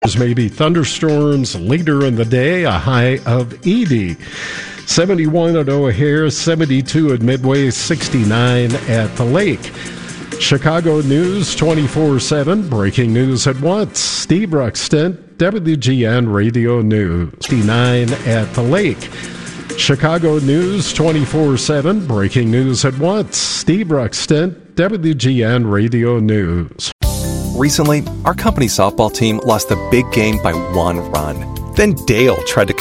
Maybe thunderstorms later in the day, a high of 80. 71 at O'Hare, 72 at Midway, 69 at the lake. Chicago News 24/7, breaking news at once. Steve Ruxton, WGN Radio News, 69 at the lake. Chicago News 24/7, breaking news at once. Steve Ruxton, WGN Radio News. Recently, our company softball team lost the big game by 1 run. Then Dale tried to